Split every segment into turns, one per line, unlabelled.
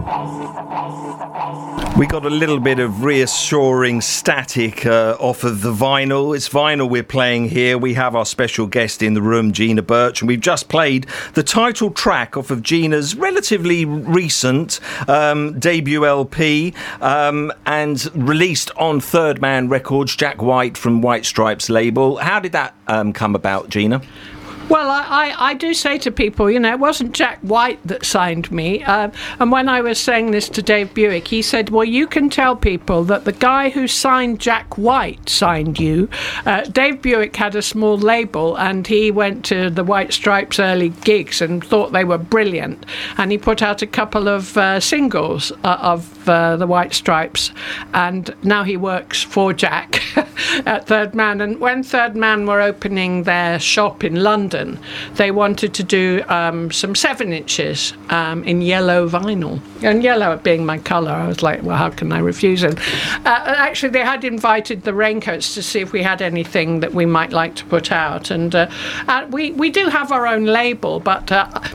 We got a little bit of reassuring static off of the vinyl. It's vinyl we're playing here. We have our special guest in the room, Gina Birch, and we've just played the title track off of Gina's relatively recent debut LP and released on Third Man Records, Jack White from White Stripes label. How did that come about, Gina?
Well, I do say to people, you know, it wasn't Jack White that signed me. And when I was saying this to Dave Buick, he said, well, you can tell people that the guy who signed Jack White signed you. Dave Buick had a small label and he went to the White Stripes early gigs and thought they were brilliant. And he put out a couple of singles of the White Stripes. And now he works for Jack at Third Man. And when Third Man were opening their shop in London, they wanted to do some 7 inches in yellow vinyl. And yellow being my colour, I was like, well, how can I refuse them? Actually, they had invited the Raincoats to see if we had anything that we might like to put out. And we do have our own label, but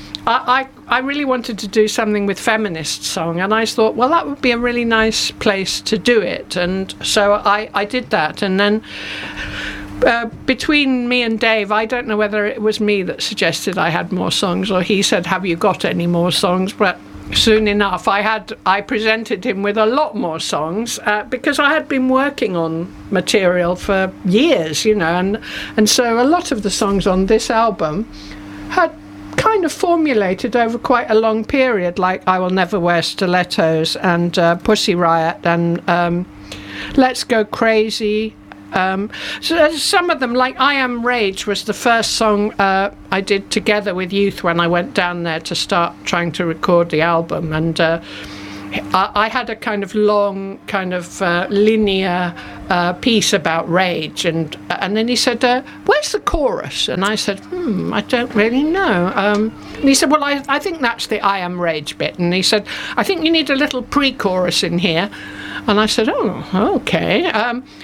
I really wanted to do something with feminist song. And I thought, well, that would be a really nice place to do it. And so I did that. And then between me and Dave, I don't know whether it was me that suggested I had more songs or he said, have you got any more songs? But soon enough, I presented him with a lot more songs because I had been working on material for years, you know, and so a lot of the songs on this album had kind of formulated over quite a long period, like I Will Never Wear Stilettos and Pussy Riot and Let's Go Crazy. So some of them, like I Am Rage, was the first song I did together with Youth when I went down there to start trying to record the album. And I had a kind of long, kind of linear piece about rage. And then he said, where's the chorus? And I said, I don't really know. And he said, well, I think that's the I Am Rage bit. And he said, I think you need a little pre-chorus in here. And I said, oh, okay.